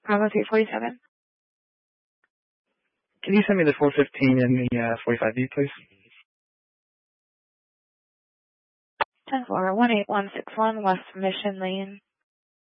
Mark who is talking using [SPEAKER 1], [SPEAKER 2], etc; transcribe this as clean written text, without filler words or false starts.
[SPEAKER 1] Bravo 347.
[SPEAKER 2] Can you send me the 415 and the 45B, please?
[SPEAKER 1] 10-4, 18161 West Mission Lane.